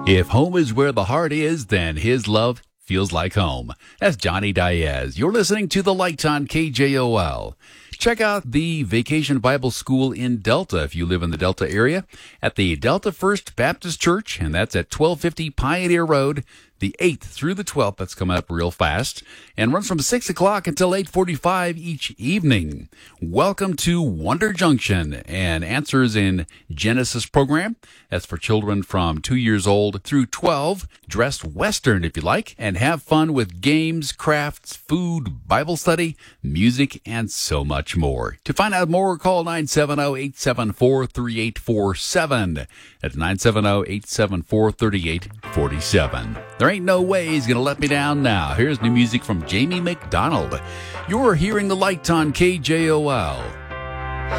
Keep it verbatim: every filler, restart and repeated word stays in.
If home is where the heart is, then his love feels like home. That's Johnny Diaz. You're listening to The Light on K J O L. Check out the Vacation Bible School in Delta if you live in the Delta area at the Delta First Baptist Church, and that's at twelve fifty Pioneer Road, the eighth through the twelfth. That's coming up real fast and runs from six o'clock until eight forty-five each evening. Welcome to Wonder Junction, an Answers in Genesis program. That's for children from two years old through twelve. Dress Western if you like, and have fun with games, crafts, food, Bible study, music, and so much more. To find out more, call nine seven zero, eight seven four, three eight four seven. That's nine seven zero, eight seven four, three eight four seven. There ain't no way he's going to let me down now. Here's new music from Jamie McDonald. You're hearing The Light on K J O L.